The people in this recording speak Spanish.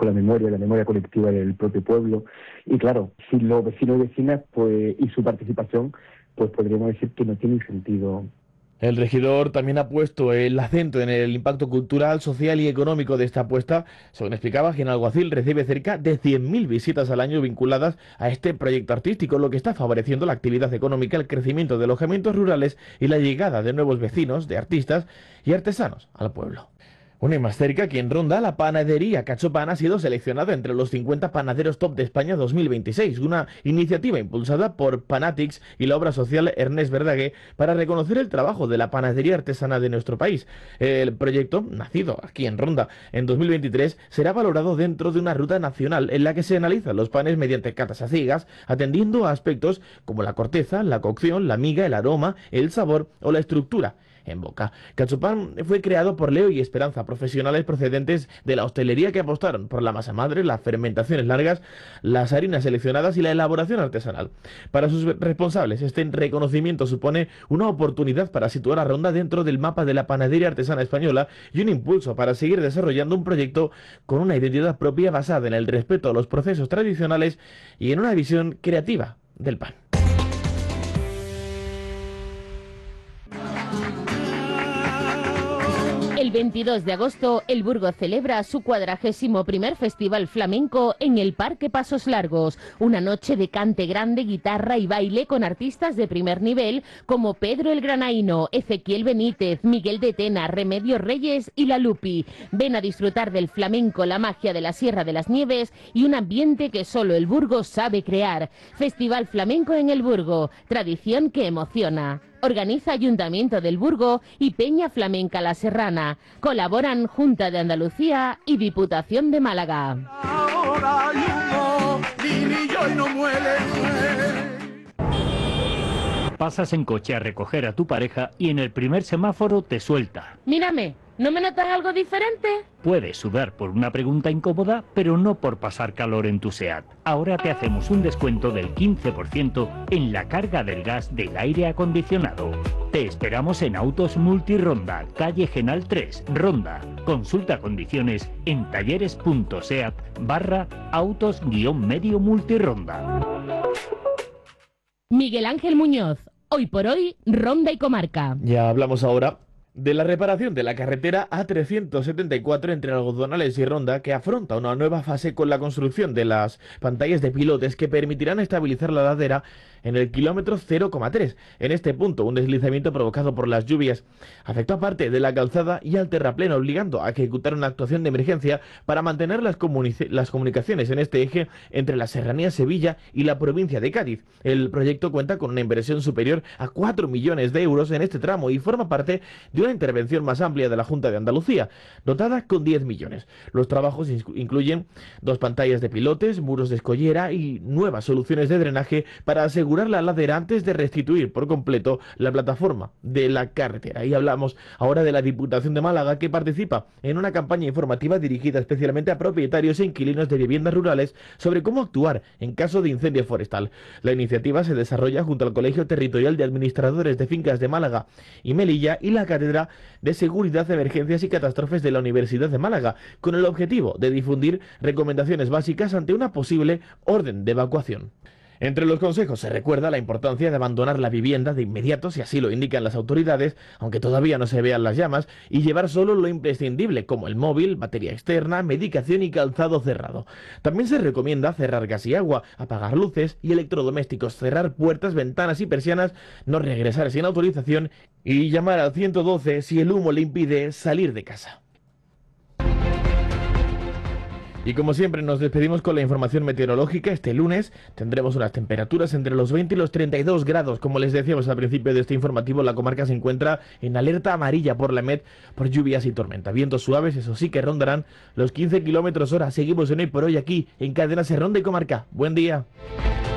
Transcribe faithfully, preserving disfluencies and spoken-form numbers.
con la memoria, la memoria colectiva del propio pueblo. Y claro, sin los vecinos y vecinas pues y su participación, pues podríamos decir que no tiene sentido. El regidor también ha puesto el acento en el impacto cultural, social y económico de esta apuesta. Según explicaba, Genalguacil recibe cerca de cien mil visitas al año vinculadas a este proyecto artístico, lo que está favoreciendo la actividad económica, el crecimiento de alojamientos rurales y la llegada de nuevos vecinos, de artistas y artesanos al pueblo. Una y más cerca, aquí en Ronda, la panadería Cachopán ha sido seleccionada entre los cincuenta panaderos top de España dos mil veintiséis, una iniciativa impulsada por Panatics y la obra social Ernest Verdaguer para reconocer el trabajo de la panadería artesana de nuestro país. El proyecto, nacido aquí en Ronda en dos mil veintitrés, será valorado dentro de una ruta nacional en la que se analizan los panes mediante catas a ciegas, atendiendo a aspectos como la corteza, la cocción, la miga, el aroma, el sabor o la estructura en boca. Cachopán fue creado por Leo y Esperanza, profesionales procedentes de la hostelería que apostaron por la masa madre, las fermentaciones largas, las harinas seleccionadas y la elaboración artesanal. Para sus responsables, este reconocimiento supone una oportunidad para situar a Ronda dentro del mapa de la panadería artesana española y un impulso para seguir desarrollando un proyecto con una identidad propia basada en el respeto a los procesos tradicionales y en una visión creativa del pan. El veintidós de agosto, el Burgo celebra su cuadragésimo primer Festival Flamenco en el Parque Pasos Largos. Una noche de cante grande, guitarra y baile con artistas de primer nivel como Pedro el Granaíno, Ezequiel Benítez, Miguel de Tena, Remedios Reyes y La Lupi. Ven a disfrutar del flamenco, la magia de la Sierra de las Nieves y un ambiente que solo el Burgo sabe crear. Festival Flamenco en el Burgo, tradición que emociona. Organiza Ayuntamiento del Burgo y Peña Flamenca La Serrana. Colaboran Junta de Andalucía y Diputación de Málaga. Pasas en coche a recoger a tu pareja y en el primer semáforo te suelta. Mírame, ¿no me notas algo diferente? Puedes sudar por una pregunta incómoda, pero no por pasar calor en tu SEAT. Ahora te hacemos un descuento del quince por ciento en la carga del gas del aire acondicionado. Te esperamos en Autos Multironda, calle Genal tres, Ronda. Consulta condiciones en talleres.seat barra autos guión medio multironda. Miguel Ángel Muñoz, hoy por hoy, Ronda y Comarca. Ya hablamos ahora de la reparación de la carretera A trescientos setenta y cuatro entre Algodonales y Ronda, que afronta una nueva fase con la construcción de las pantallas de pilotes que permitirán estabilizar la ladera en el kilómetro cero coma tres. En este punto, un deslizamiento provocado por las lluvias afectó a parte de la calzada y al terrapleno, obligando a ejecutar una actuación de emergencia para mantener las, comuni- las comunicaciones en este eje entre la Serranía Sevilla y la provincia de Cádiz. El proyecto cuenta con una inversión superior a cuatro millones de euros en este tramo y forma parte de una intervención más amplia de la Junta de Andalucía, dotada con diez millones. Los trabajos incluyen dos pantallas de pilotes, muros de escollera y nuevas soluciones de drenaje para asegurar la ladera antes de restituir por completo la plataforma de la carretera. Y hablamos ahora de la Diputación de Málaga, que participa en una campaña informativa dirigida especialmente a propietarios e inquilinos de viviendas rurales sobre cómo actuar en caso de incendio forestal. La iniciativa se desarrolla junto al Colegio Territorial de Administradores de Fincas de Málaga y Melilla y la Cátedra de Seguridad, Emergencias y Catástrofes de la Universidad de Málaga, con el objetivo de difundir recomendaciones básicas ante una posible orden de evacuación. Entre los consejos se recuerda la importancia de abandonar la vivienda de inmediato si así lo indican las autoridades, aunque todavía no se vean las llamas, y llevar solo lo imprescindible como el móvil, batería externa, medicación y calzado cerrado. También se recomienda cerrar gas y agua, apagar luces y electrodomésticos, cerrar puertas, ventanas y persianas, no regresar sin autorización y llamar al ciento doce si el humo le impide salir de casa. Y como siempre nos despedimos con la información meteorológica. Este lunes tendremos unas temperaturas entre los veinte y los treinta y dos grados. Como les decíamos al principio de este informativo, la comarca se encuentra en alerta amarilla por la M E T por lluvias y tormenta. Vientos suaves, eso sí, que rondarán los quince kilómetros hora. Seguimos en Hoy por Hoy aquí en Cadena Ser Ronda y Comarca. Buen día.